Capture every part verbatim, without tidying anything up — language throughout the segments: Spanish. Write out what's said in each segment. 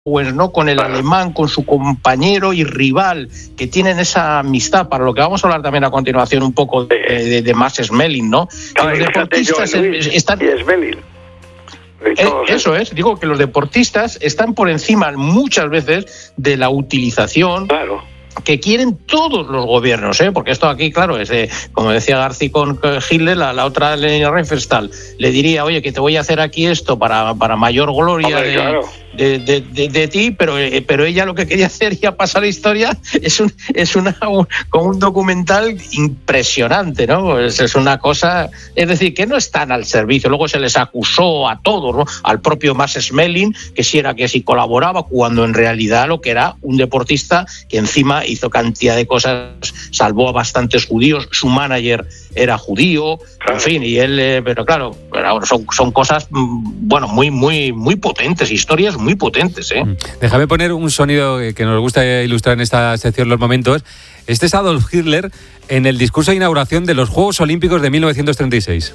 Owens, ¿no? Con el claro. alemán, con su compañero y rival, que tienen esa amistad, para lo que vamos a hablar también a continuación un poco de, de, de Max Schmeling, ¿no? no que los deportistas Luis, están... Y Schmeling. Eh, eso es, digo que los deportistas están por encima muchas veces de la utilización claro. que quieren todos los gobiernos, ¿eh? Porque esto aquí, claro, es de, como decía García con Hitler, la, la otra Lenia Riefenstahl le diría, oye, que te voy a hacer aquí esto para, para mayor gloria Hombre, de, claro. de, de, de, de ti, pero, pero ella lo que quería hacer, ya pasar la historia, es un es una un, con un documental impresionante, ¿no? Es, es una cosa, es decir, que no están al servicio. Luego se les acusó a todos, ¿no? Al propio Max Schmeling, que si era que si colaboraba, cuando en realidad lo que era un deportista que encima hizo cantidad de cosas, salvó a bastantes judíos, su manager era judío, claro. en fin, y él, eh, pero claro, son, son cosas, bueno, muy, muy, muy potentes, historias muy potentes, ¿eh? Déjame poner un sonido que nos gusta ilustrar en esta sección Los Momentos. Este es Adolf Hitler en el discurso de inauguración de los Juegos Olímpicos de mil novecientos treinta y seis.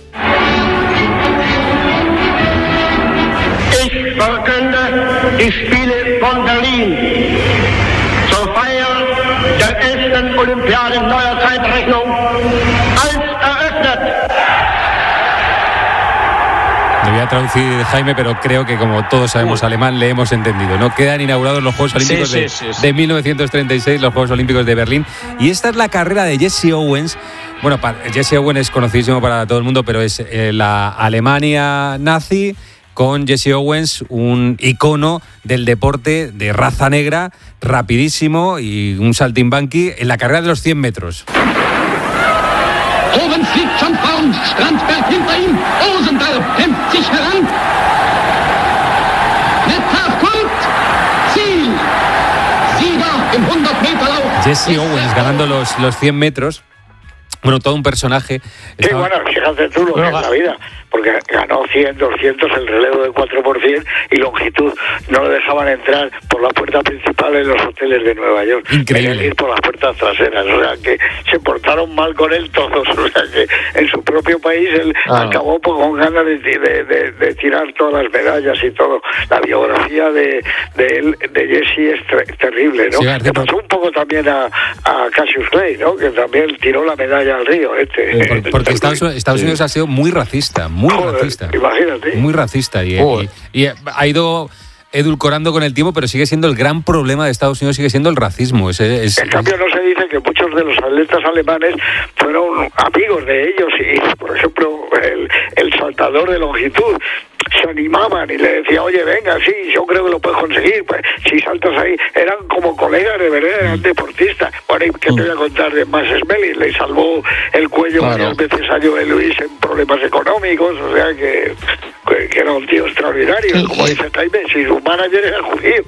Ich verkünde die Spiele von Berlin zur Feier der ersten Olympiade neuer Zeitrechnung als eröffnet. Lo voy a traducir, Jaime, pero creo que como todos sabemos alemán, le hemos entendido, ¿no? Quedan inaugurados los Juegos Olímpicos sí, de, sí, sí. de mil novecientos treinta y seis, los Juegos Olímpicos de Berlín. Y esta es la carrera de Jesse Owens. Bueno, Jesse Owens es conocidísimo para todo el mundo, pero es eh, la Alemania nazi con Jesse Owens, un icono del deporte de raza negra, rapidísimo y un saltimbanqui en la carrera de los cien metros. Owens liegt schon vorn, Strandberg hinter ihm, Rosenthal kämpft sich heran. Metcalf kommt, Ziel, Sieger im hundert Meter Lauf. Jesse Owens ganando los, los cien metros. Bueno, todo un personaje. Sí, Estaba... bueno, fíjate tú lo que bueno, es la vida, porque ganó cien, doscientos, el relevo de cuatro por cien y longitud. No lo dejaban entrar por la puerta principal en los hoteles de Nueva York. Increíble. Querían ir por las puertas traseras, o sea que se portaron mal con él todos, o sea que en su propio país él ah. acabó pues, con ganas de, de, de, de tirar todas las medallas y todo. La biografía de, de él, de Jesse, es ter- terrible, ¿no? Le sí, pasó un poco también a, a Cassius Clay, ¿no? Que también tiró la medalla al río este. Eh, por, porque Estados, Estados Unidos sí. ha sido muy racista, muy Joder, racista. Imagínate. Muy racista y, y, y ha ido edulcorando con el tiempo, pero sigue siendo el gran problema de Estados Unidos, sigue siendo el racismo. Es, es, en cambio no se dice que muchos de los atletas alemanes fueron amigos de ellos y, por ejemplo, el, el saltador de longitud se animaban y le decía, oye, venga, sí, yo creo que lo puedes conseguir, pues si saltas ahí, eran como colegas de verdad, eran deportistas. Bueno, ¿y qué te voy a contar de Max Schmeling? Le salvó el cuello claro. varias veces a Joe Louis en problemas económicos, o sea que, que, que era un tío extraordinario, sí, como sí. dice Jaime, si su manager era judío.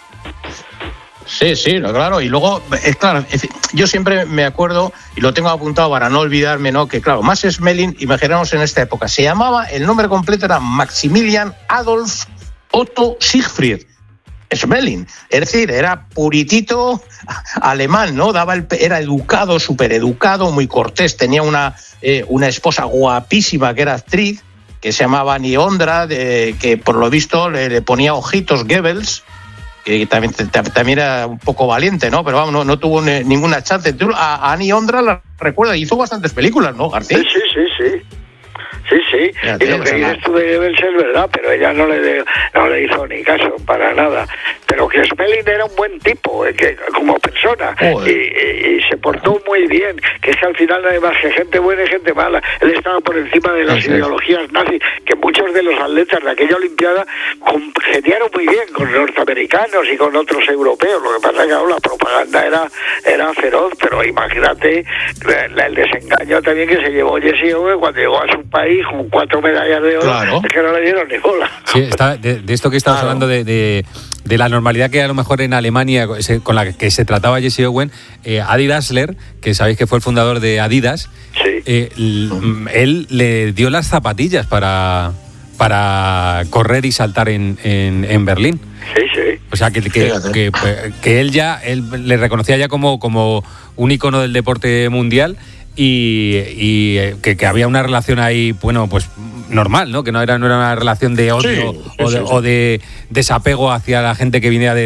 Sí, sí, claro, y luego, es claro, es, yo siempre me acuerdo, y lo tengo apuntado para no olvidarme, ¿no? Que claro, Max Schmeling, imaginamos en esta época, se llamaba, el nombre completo era Maximilian Adolf Otto Siegfried Schmeling, es decir, era puritito alemán, ¿no? Daba el, era educado, súper educado, muy cortés, tenía una, eh, una esposa guapísima que era actriz, que se llamaba Annie Ondra, de, que por lo visto le, le ponía ojitos Goebbels, que también, también era un poco valiente, ¿no? Pero vamos, no, no tuvo ni, ninguna chance. Tú, a, a Annie Ondra la recuerda, hizo bastantes películas, ¿no, García? Sí, sí, sí, sí. Sí, sí, y lo que dices tú de Goebbels es verdad, pero ella no le, de, no le hizo ni caso, para nada. Pero que Schmeling era un buen tipo, eh, que como persona, y, y, y se portó muy bien, que es que al final no hay más que gente buena y gente mala. Él estaba por encima de las sí, ideologías sí. nazis, que muchos de los atletas de aquella Olimpiada congeniaron muy bien con norteamericanos y con otros europeos. Lo que pasa es que ahora la propaganda era, era feroz, pero imagínate el, el desengaño también que se llevó Jesse Owens cuando llegó a su país con cuatro medallas de oro, claro. es que no le dieron ni bola. Sí, está, de, de esto que estabas claro. hablando, de, de, de la normalidad que a lo mejor en Alemania con la que se trataba Jesse Owens, eh, Adi Dassler, que sabéis que fue el fundador de Adidas, sí. eh, l- él le dio las zapatillas para, para correr y saltar en, en, en Berlín. Sí, sí. O sea, que, que, que, que él ya él le reconocía ya como, como un ícono del deporte mundial. Y, y que, que había una relación ahí, bueno, pues normal, ¿no? Que no era, no era una relación de odio sí, o, de, sí, sí. o de desapego hacia la gente que viniera de